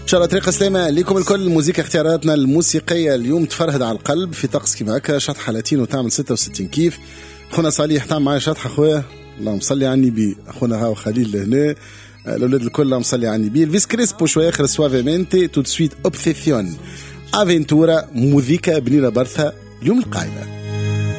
ان شاء الله طريقه سلامه لكم الكل. الموسيقى اختياراتنا الموسيقيه اليوم تفرهد على القلب في طقس كيما هكا، شطحه لاتينو وتعمل 66 كيف. خونا صالح تعمل معايا شطحه خويا، اللهم صلي على النبي. اخونا هاو خليل هنا، الاولاد الكل اللهم صلي على النبي. الفيس كريسبو شويه اخر سوافيمنتي تو سويت اوبسيسيون افنتورا موزيكا بنينا برثا اليوم القاعده.